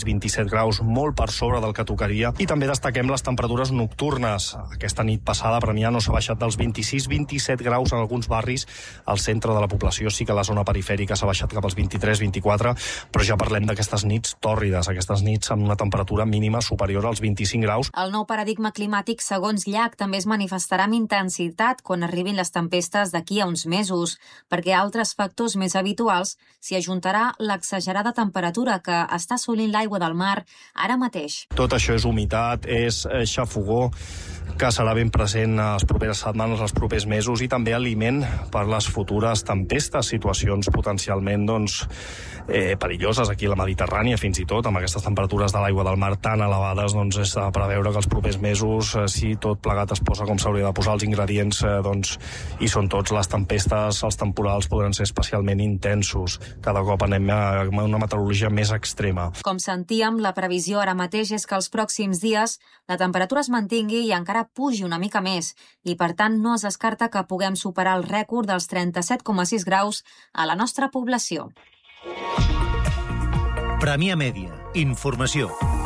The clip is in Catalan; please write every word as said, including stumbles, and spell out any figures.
vint-i-set graus, molt per sobre del que tocaria, i també destaquem les temperatures nocturnes. Aquesta nit passada a Premià no s'ha baixat dels vint-i-sis vint-i-set graus en alguns barris. Al centre de la població sí que la zona perifèrica s'ha baixat cap als vint-i-tres vint-i-quatre, però ja parlem d'aquestes nits tòrrides, aquestes nits amb una temperatura mínima superior als vint-i-cinc graus. El nou paradigma climàtic, segons Llach, també es manifestarà amb intensitat quan arribin les tempestes d'aquí a uns mesos, perquè a altres factors més habituals s'hi ajuntarà l'exagerada temperatura que està assolint l'aigua del mar ara mateix. Tot això és humitat, és xafogó, que serà ben present a les properes setmanes, els propers mesos, i també aliment per les futures tempestes, situacions potencialment doncs, eh, perilloses aquí a la Mediterrània, fins i tot amb aquestes temperatures de l'aigua del mar tan elevades, doncs és de preveure que els propers mesos, eh, si tot plegat es posa com s'hauria de posar els ingredients, eh, doncs hi són tots. Les tempestes, els temporals podran ser especialment intensos. Cada cop anem a una meteorologia més extrema. Com sentíem, la previsió ara mateix és que els pròxims dies la temperatura es mantingui i encara pugi una mica més, i per tant no es descarta que puguem superar el rècord dels trenta-set coma sis graus a la nostra població. Premià Mèdia. Informació.